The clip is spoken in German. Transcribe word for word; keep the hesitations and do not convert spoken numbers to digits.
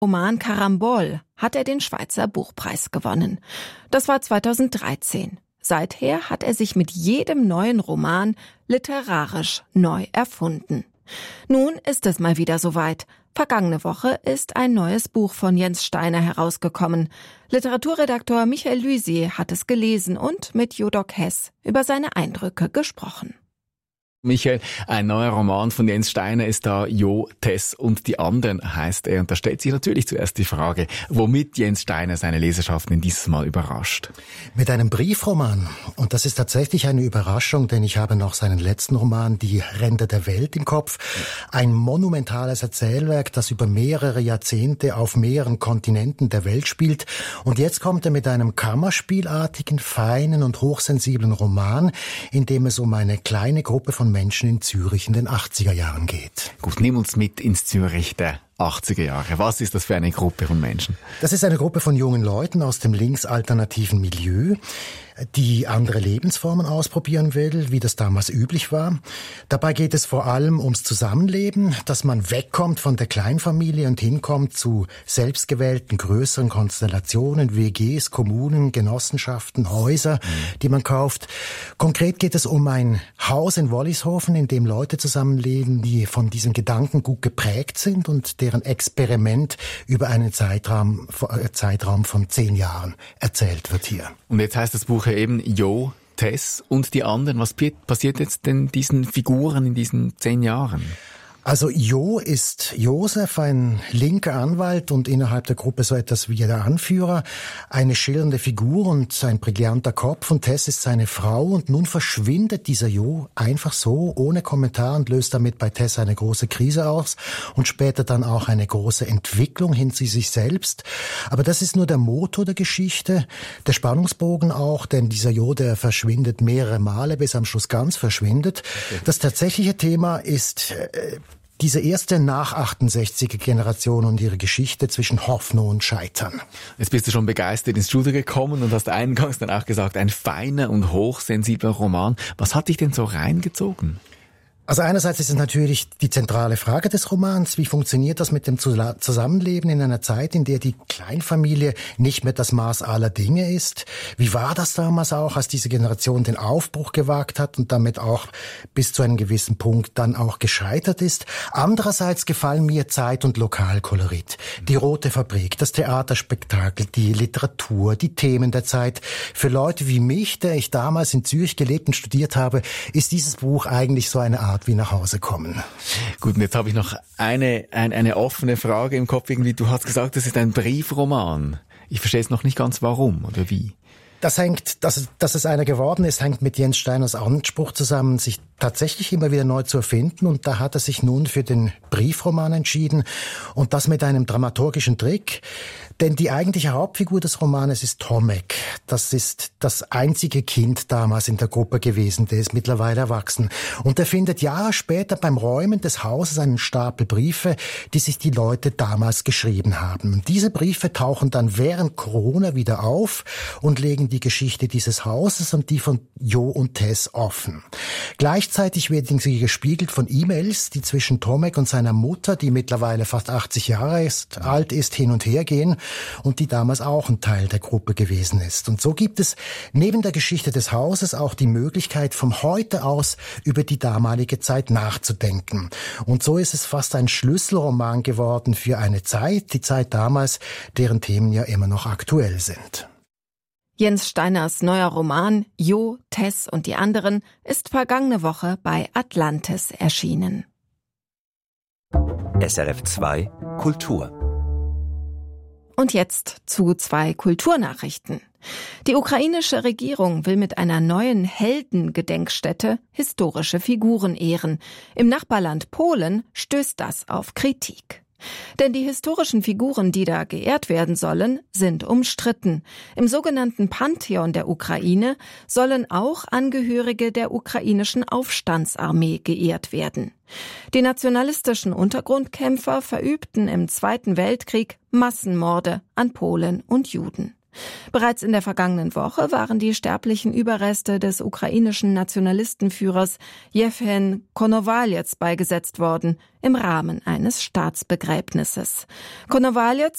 Roman Karambol hat er den Schweizer Buchpreis gewonnen. Das war zweitausenddreizehn. Seither hat er sich mit jedem neuen Roman literarisch neu erfunden. Nun ist es mal wieder soweit. Vergangene Woche ist ein neues Buch von Jens Steiner herausgekommen. Literaturredaktor Michael Lüsi hat es gelesen und mit Jodok Hess über seine Eindrücke gesprochen. Michael, ein neuer Roman von Jens Steiner ist da, Jo, Tess und die anderen heißt er. Und da stellt sich natürlich zuerst die Frage, womit Jens Steiner seine Leserschaften dieses Mal überrascht. Mit einem Briefroman. Und das ist tatsächlich eine Überraschung, denn ich habe noch seinen letzten Roman, Die Ränder der Welt, im Kopf. Ein monumentales Erzählwerk, das über mehrere Jahrzehnte auf mehreren Kontinenten der Welt spielt. Und jetzt kommt er mit einem kammerspielartigen, feinen und hochsensiblen Roman, in dem es um eine kleine Gruppe von Menschen in Zürich in den achtziger Jahren geht. Gut, nimm uns mit ins Zürich der achtziger Jahre. Was ist das für eine Gruppe von Menschen? Das ist eine Gruppe von jungen Leuten aus dem linksalternativen Milieu, die andere Lebensformen ausprobieren will, wie das damals üblich war. Dabei geht es vor allem ums Zusammenleben, dass man wegkommt von der Kleinfamilie und hinkommt zu selbstgewählten größeren Konstellationen, W Gs, Kommunen, Genossenschaften, Häuser, mhm. die man kauft. Konkret geht es um ein Haus in Wollishofen, in dem Leute zusammenleben, die von diesem Gedanken gut geprägt sind und deren Experiment über einen Zeitraum, Zeitraum von zehn Jahren erzählt wird hier. Und jetzt heißt das Buch ja eben Jo, Tess und die anderen. Was passiert jetzt denn diesen Figuren in diesen zehn Jahren? Also Jo ist Josef, ein linker Anwalt und innerhalb der Gruppe so etwas wie der Anführer, eine schillernde Figur und ein brillanter Kopf, und Tess ist seine Frau, und nun verschwindet dieser Jo einfach so, ohne Kommentar, und löst damit bei Tess eine große Krise aus und später dann auch eine große Entwicklung hin zu sich selbst. Aber das ist nur der Motor der Geschichte, der Spannungsbogen auch, denn dieser Jo, der verschwindet mehrere Male, bis am Schluss ganz verschwindet. Das tatsächliche Thema ist äh, diese erste nach achtundsechziger Generation und ihre Geschichte zwischen Hoffnung und Scheitern. Jetzt bist du schon begeistert ins Studio gekommen und hast eingangs dann auch gesagt, ein feiner und hochsensibler Roman. Was hat dich denn so reingezogen? Also einerseits ist es natürlich die zentrale Frage des Romans. Wie funktioniert das mit dem Zusammenleben in einer Zeit, in der die Kleinfamilie nicht mehr das Maß aller Dinge ist? Wie war das damals auch, als diese Generation den Aufbruch gewagt hat und damit auch bis zu einem gewissen Punkt dann auch gescheitert ist? Andererseits gefallen mir Zeit- und Lokalkolorit, die Rote Fabrik, das Theaterspektakel, die Literatur, die Themen der Zeit. Für Leute wie mich, der ich damals in Zürich gelebt und studiert habe, ist dieses Buch eigentlich so eine Art wie nach Hause kommen. Gut, und jetzt habe ich noch eine, eine, eine offene Frage im Kopf. Irgendwie, du hast gesagt, das ist ein Briefroman. Ich verstehe es noch nicht ganz, warum oder wie. Das hängt, dass, dass es einer geworden ist, hängt mit Jens Steiners Anspruch zusammen, sich tatsächlich immer wieder neu zu erfinden. Und da hat er sich nun für den Briefroman entschieden. Und das mit einem dramaturgischen Trick. Denn die eigentliche Hauptfigur des Romanes ist Tomek. Das ist das einzige Kind damals in der Gruppe gewesen. Der ist mittlerweile erwachsen. Und er findet Jahre später beim Räumen des Hauses einen Stapel Briefe, die sich die Leute damals geschrieben haben. Und diese Briefe tauchen dann während Corona wieder auf und legen die Geschichte dieses Hauses und die von Jo und Tess offen. Gleichzeitig werden sie gespiegelt von E-Mails, die zwischen Tomek und seiner Mutter, die mittlerweile fast achtzig Jahre ist, alt ist, hin und her gehen und die damals auch ein Teil der Gruppe gewesen ist. Und so gibt es neben der Geschichte des Hauses auch die Möglichkeit, von heute aus über die damalige Zeit nachzudenken. Und so ist es fast ein Schlüsselroman geworden für eine Zeit, die Zeit damals, deren Themen ja immer noch aktuell sind. Jens Steiners neuer Roman Jo, Tess und die anderen ist vergangene Woche bei Atlantis erschienen. S R F zwei Kultur. Und jetzt zu zwei Kulturnachrichten. Die ukrainische Regierung will mit einer neuen Heldengedenkstätte historische Figuren ehren. Im Nachbarland Polen stößt das auf Kritik. Denn die historischen Figuren, die da geehrt werden sollen, sind umstritten. Im sogenannten Pantheon der Ukraine sollen auch Angehörige der ukrainischen Aufstandsarmee geehrt werden. Die nationalistischen Untergrundkämpfer verübten im Zweiten Weltkrieg Massenmorde an Polen und Juden. Bereits in der vergangenen Woche waren die sterblichen Überreste des ukrainischen Nationalistenführers Jewgen Konowalec beigesetzt worden im Rahmen eines Staatsbegräbnisses. Konowalec